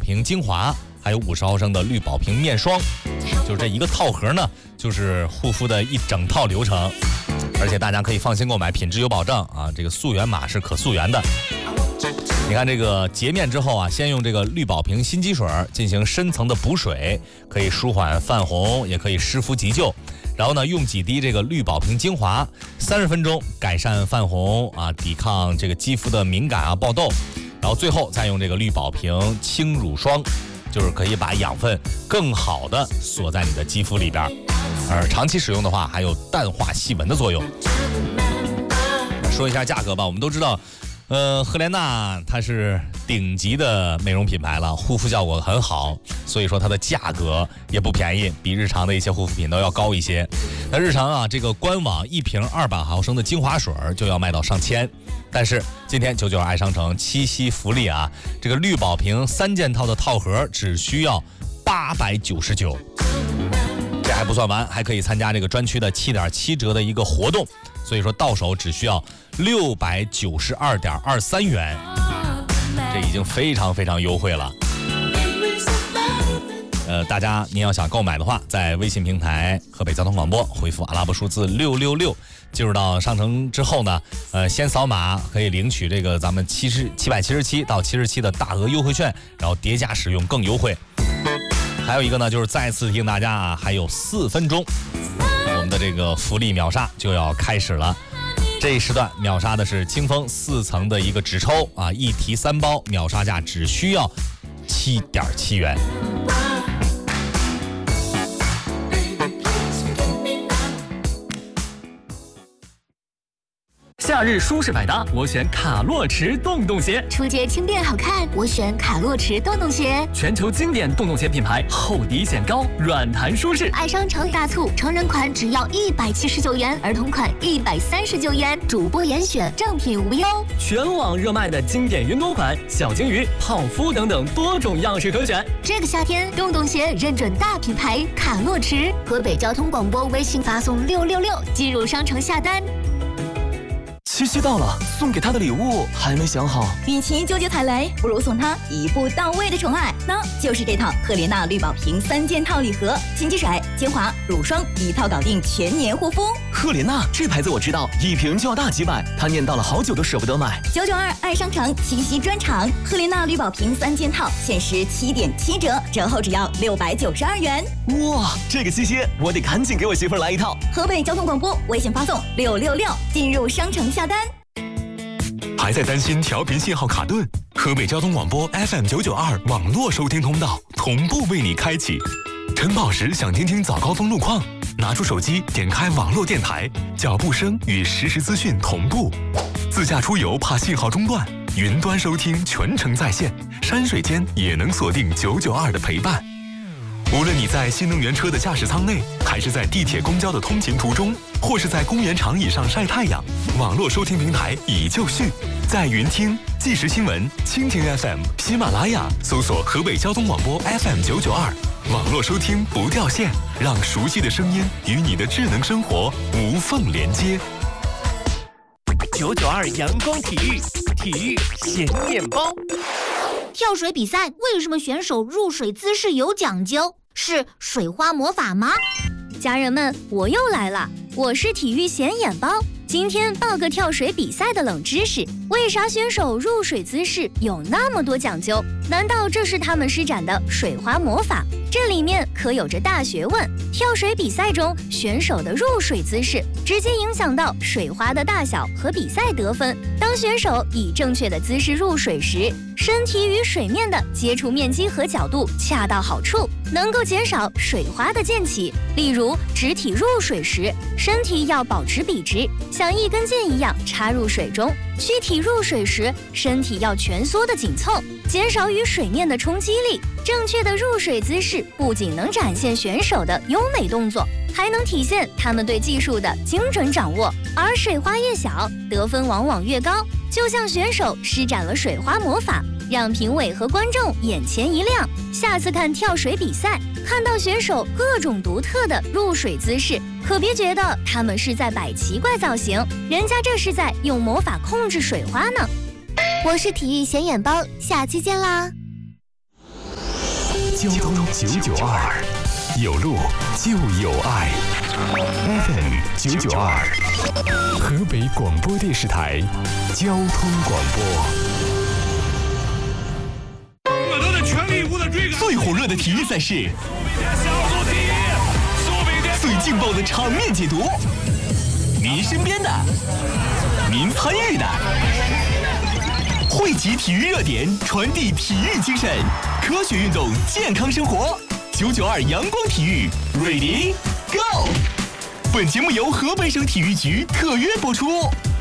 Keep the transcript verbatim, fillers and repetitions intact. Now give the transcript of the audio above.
瓶精华，还有五十毫升的绿宝瓶面霜，就是这一个套盒呢，就是护肤的一整套流程，而且大家可以放心购买，品质有保障啊！这个溯源码是可溯源的。你看这个洁面之后啊，先用这个绿宝瓶心肌水进行深层的补水，可以舒缓泛红，也可以湿敷急救。然后呢，用几滴这个绿宝瓶精华，三十分钟改善泛红啊，抵抗这个肌肤的敏感啊、爆痘。然后最后再用这个绿宝瓶轻乳霜，就是可以把养分更好的锁在你的肌肤里边，而长期使用的话，还有淡化细纹的作用。说一下价格吧，我们都知道。呃，赫莲娜它是顶级的美容品牌了，护肤效果很好，所以说它的价格也不便宜，比日常的一些护肤品都要高一些。那日常啊，这个官网一瓶二百毫升的精华水就要卖到上千，但是今天九九二爱商城七夕福利啊，这个绿宝瓶三件套的套盒只需要八百九十九。这还不算完，还可以参加这个专区的七点七折的一个活动，所以说到手只需要六百九十二点二三元，这已经非常非常优惠了。呃，大家您要想购买的话，在微信平台河北交通广播回复阿拉伯数字六六六，进入到商城之后呢，呃，先扫码可以领取这个咱们七十七百七十七到七十七的大额优惠券，然后叠加使用更优惠。还有一个呢，就是再次提醒大家啊，还有四分钟，我们的这个福利秒杀就要开始了。这一时段秒杀的是清风四层的一个纸抽啊，一提三包，秒杀价只需要七点七元。 夏日舒适百搭，我选卡洛驰洞洞鞋； 初阶轻便好看，我选卡洛驰洞洞鞋。 全球经典洞洞鞋品牌，厚底显高，软弹舒适。 爱商城大促，成人款只要一百七十九元，儿童款一百三十九元，主播严选，正品无忧。 全网热卖的经典云朵款、小金鱼、泡芙等等多种样式可选。 这个夏天，洞洞鞋认准大品牌卡洛驰。河北交通广播微信发送六六六进入商城下单。 七夕到了，送给他的礼物还没想好。 与其纠结踩雷，不如送他一步到位的宠爱，那就是这套赫莲娜绿宝瓶三件套礼盒，心机水、精华、乳霜一套搞定全年护肤。 赫莲娜这牌子我知道，一瓶就要大几百，他念叨了好久都舍不得买。 九九二爱商城七夕专场，赫莲娜绿宝瓶三件套限时七点七折，折后只要六百九十二元。 哇，这个七夕我得赶紧给我媳妇儿来一套。 河北交通广播微信发送六六六进入商城下单。 还在担心调频信号卡顿？河北交通广播 F M 九九二网络收听通道同步为你开启。晨跑时想听听早高峰路况，拿出手机点开网络电台，脚步声与实时资讯同步。自驾出游怕信号中断，云端收听全程在线，山水间也能锁定九九二的陪伴。无论你在新能源车的驾驶舱内，还是在地铁公交的通勤途中，或是在公园长椅上晒太阳，网络收听平台已就绪，在云听、即时新闻、蜻蜓 F M、喜马拉雅搜索河北交通广播 F M 九九二，网络收听不掉线，让熟悉的声音与你的智能生活无缝连接。 九九二阳光体育，体育显眼包。 跳水比赛为什么选手入水姿势有讲究？是水花魔法吗？ 家人们，我又来了，我是体育显眼包。今天报个跳水比赛的冷知识：为啥选手入水姿势有那么多讲究？难道这是他们施展的水花魔法？这里面可有着大学问。跳水比赛中，选手的入水姿势直接影响到水花的大小和比赛得分。当选手以正确的姿势入水时，身体与水面的接触面积和角度恰到好处，能够减少水花的溅起。例如，直体入水时，身体要保持笔直，像一根箭一样插入水中；躯体入水时，身体要蜷缩的紧凑，减少与水面的冲击力。正确的入水姿势不仅能展现选手的优美动作，还能体现他们对技术的精准掌握。而水花越小，得分往往越高，就像选手施展了水花魔法，让评委和观众眼前一亮。下次看跳水比赛，看到选手各种独特的入水姿势，可别觉得他们是在摆奇怪造型，人家这是在用魔法控制水花呢。 我是体育显眼包，下期见啦！ 交通九九二，有路就有爱。F M 九九二，河北广播电视台交通广播。 我都在全力以赴的追赶。 最火热的体育赛事，最劲爆的场面解读，您身边的，您参与的。汇集体育热点，传递体育精神，科学运动，健康生活。九九二阳光体育 ，Ready Go！ 本节目由河北省体育局特约播出。